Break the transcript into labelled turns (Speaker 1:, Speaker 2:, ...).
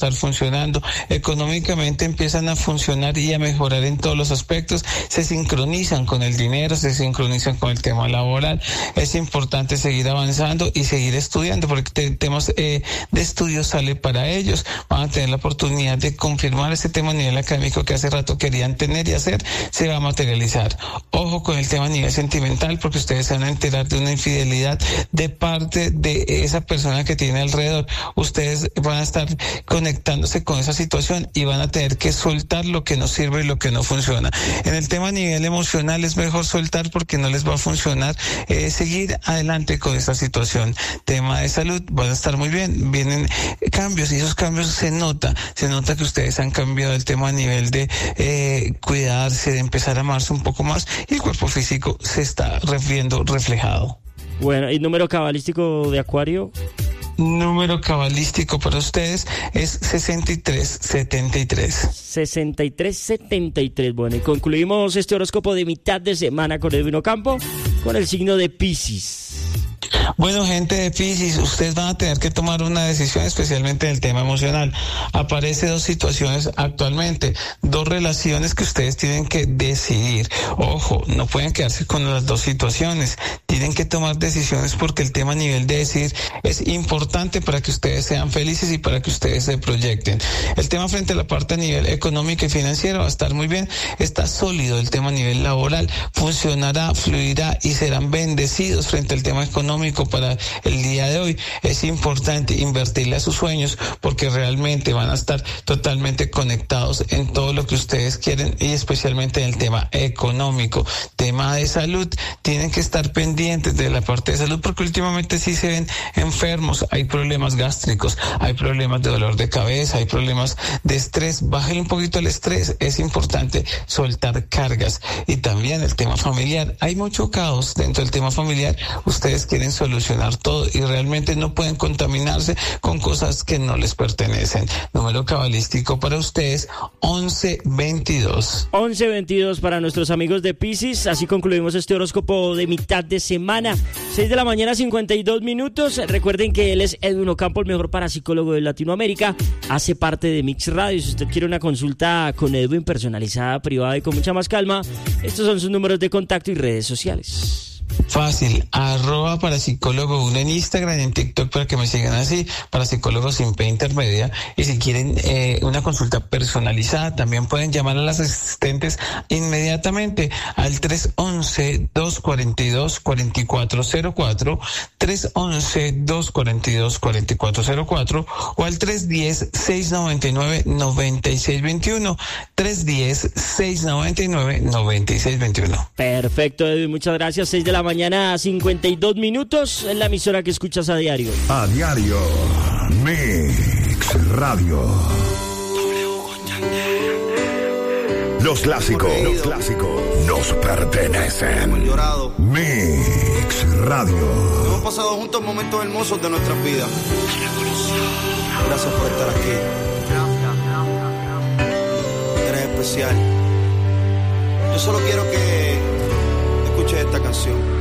Speaker 1: estar funcionando, económicamente empiezan a funcionar y a mejorar en todos los aspectos, se sincronizan con el dinero, se sincronizan con el tema laboral. Es importante seguir avanzando y seguir estudiando, porque temas de estudio sale para ellos. Van a tener la oportunidad de confirmar ese tema a nivel académico que hace rato querían tener y hacer, se va a materializar. Ojo con el tema a nivel sentimental, porque ustedes se van a enterar de una infidelidad de parte de esa persona que tiene alrededor. Ustedes van a estar conectándose con esa situación y van a tener que soltar lo que no sirve y lo que no funciona. En el tema a nivel emocional es mejor soltar porque no les va a funcionar seguir adelante con esta situación. Tema de salud, van a estar muy bien, vienen cambios y esos cambios se nota que ustedes han cambiado el tema a nivel de cuidarse, de empezar a amarse un poco más y el cuerpo físico se está viendo reflejado.
Speaker 2: Bueno, ¿y número cabalístico de Acuario?
Speaker 1: Número cabalístico para ustedes es 6373.
Speaker 2: 6373. Bueno, y concluimos este horóscopo de mitad de semana con Edwin Ocampo, con el signo de Piscis.
Speaker 1: Bueno, gente de Piscis, ustedes van a tener que tomar una decisión, especialmente en el tema emocional. Aparece dos situaciones actualmente, dos relaciones que ustedes tienen que decidir. Ojo, no pueden quedarse con las dos situaciones, tienen que tomar decisiones porque el tema a nivel de decidir es importante para que ustedes sean felices y para que ustedes se proyecten. El tema frente a la parte a nivel económico y financiero va a estar muy bien, está sólido. El tema a nivel laboral funcionará, fluirá y serán bendecidos frente al tema económico para el día de hoy. Es importante invertirle a sus sueños porque realmente van a estar totalmente conectados en todo lo que ustedes quieren y especialmente en el tema económico. Tema de salud, tienen que estar pendientes de la parte de salud porque últimamente sí se ven enfermos, hay problemas gástricos, hay problemas de dolor de cabeza, hay problemas de estrés. Bájenle un poquito el estrés, es importante soltar cargas. Y también el tema familiar, hay mucho caos dentro del tema familiar, ustedes quieren solucionar todo y realmente no pueden contaminarse con cosas que no les pertenecen. Número cabalístico para ustedes 1122.
Speaker 2: 1122 para nuestros amigos de Piscis. Así concluimos este horóscopo de mitad de semana. 6 de la mañana, 52 minutos. Recuerden que él es Edwin Ocampo, el mejor parapsicólogo de Latinoamérica. Hace parte de Mix Radio. Si usted quiere una consulta con Edwin personalizada, privada y con mucha más calma, estos son sus números de contacto y redes sociales.
Speaker 1: Fácil, @parapsicólogo1 en Instagram y en TikTok para que me sigan así, Parapsicólogo sin P intermedia. Y si quieren una consulta personalizada, también pueden llamar a las asistentes inmediatamente al 311-242-4404, 311-242-4404 o al 310-699-9621, 310-699-9621.
Speaker 2: Perfecto, Edwin, muchas gracias. 6 de la mañana, 52 minutos, en la emisora que escuchas a diario.
Speaker 3: A diario, Mix Radio. Los clásicos nos pertenecen. Mix Radio.
Speaker 4: Hemos pasado juntos momentos hermosos de nuestras vidas. Gracias por estar aquí. Eres especial. Yo solo quiero que escuches esta canción.